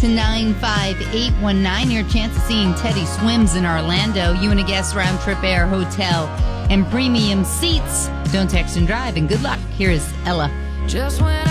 to 95819. Your chance of seeing Teddy Swims in Orlando. You and a guest round trip air hotel and premium seats. Don't text and drive, and good luck. Here is Ella. Just when